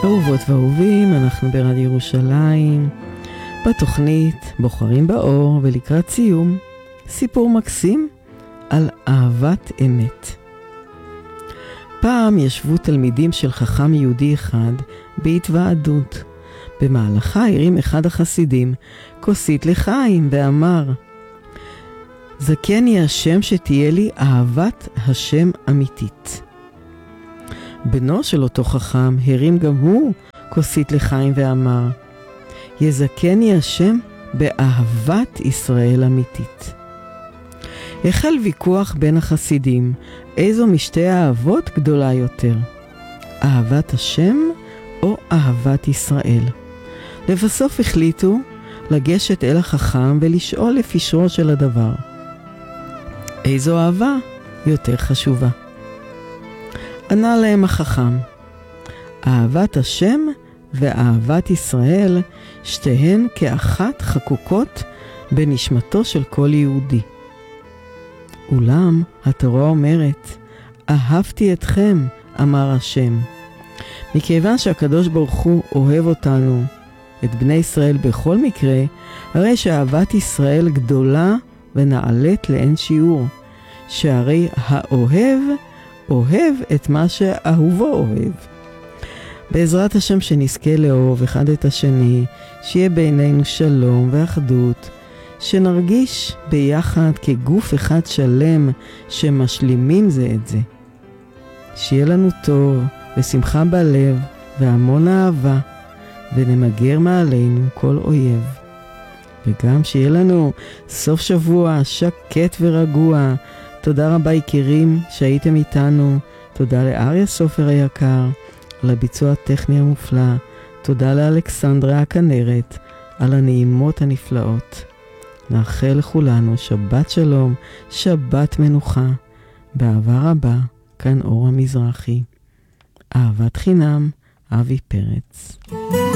אהובות ואהובים, אנחנו ברדיו ירושלים, בתוכנית בוחרים באור, ולקראת סיום, סיפור מקסים על אהבת אמת. פעם ישבו תלמידים של חכם יהודי אחד בהתוועדות. במהלכה הרים אחד החסידים כוסית לחיים ואמר, זכני השם שתהיה לי אהבת השם אמיתית. בנו של אותו חכם הרים גם הוא כוסית לחיים ואמר, יזכני השם באהבת ישראל אמיתית. החל ויכוח בין החסידים, איזו משתי האהבות גדולה יותר, אהבת השם או אהבת ישראל. לבסוף החליטו לגשת אל החכם ולשאול לפשרו של הדבר, איזו אהבה יותר חשובה? ענה להם החכם, אהבת השם ואהבת ישראל שתיהן כאחת חקוקות בנשמתו של כל יהודי. אולם התורה אומרת, אהבתי אתכם, אמר השם. מכיוון שהקדוש ברוך הוא אוהב אותנו, את בני ישראל בכל מקרה, הרי שאהבת ישראל גדולה ונעלית לאין שיעור, שהרי האוהב אוהב את מה שאהובו אוהב. בעזרת השם שנזכה לאהוב אחד את השני, שיהיה בינינו שלום ואחדות, שנרגיש ביחד כגוף אחד שלם שמשלימים זה את זה. שיהיה לנו טוב ושמחה בלב והמון אהבה, ונמגר מעלינו כל אויב. וגם שיהיה לנו סוף שבוע שקט ורגוע. תודה רבה יקירים שהייתם איתנו. תודה לאריה סופר היקר על הביצוע הטכני המופלא. תודה לאלכסנדרה הכנרת על הנעימות הנפלאות. נאחל לכולנו שבת שלום, שבת מנוחה. באהבה רבה, כאן אור המזרחי. אהבת חינם, אבי פרץ.